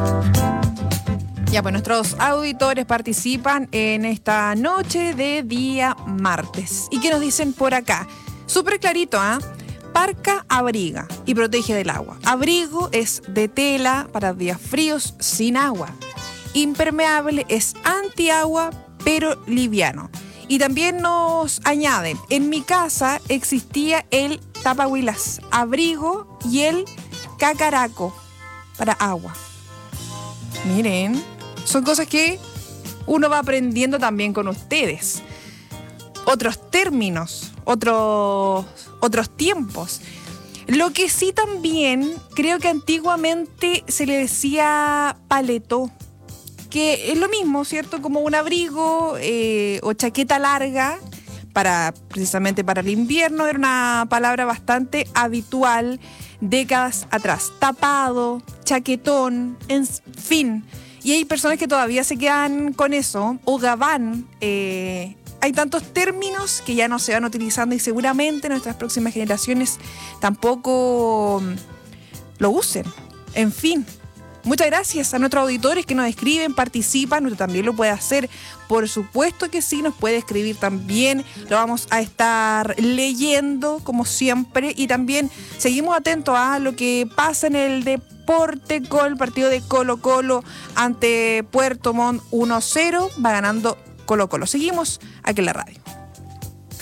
Ya, pues nuestros auditores participan en esta noche de día martes. ¿Y qué nos dicen por acá? Súper clarito, ¿ah? Parca abriga y protege del agua. Abrigo es de tela para días fríos sin agua. Impermeable es antiagua, pero liviano. Y también nos añaden, en mi casa existía el tapahuilas, abrigo y el cacaraco para agua. Miren, son cosas que uno va aprendiendo también con ustedes. Otros términos, otros tiempos. Lo que sí también, creo que antiguamente se le decía paletó, que es lo mismo, ¿cierto? Como un abrigo o chaqueta larga, precisamente para el invierno, era una palabra bastante habitual décadas atrás. Tapado, chaquetón, en fin. Y hay personas que todavía se quedan con eso, o gabán. Hay tantos términos que ya no se van utilizando y seguramente nuestras próximas generaciones tampoco lo usen. En fin. Muchas gracias a nuestros auditores que nos escriben, participan, usted también lo puede hacer. Por supuesto que sí, nos puede escribir también. Lo vamos a estar leyendo como siempre y también seguimos atentos a lo que pasa en el deporte con el partido de Colo-Colo ante Puerto Montt 1-0. Va ganando Colo-Colo. Seguimos aquí en la radio.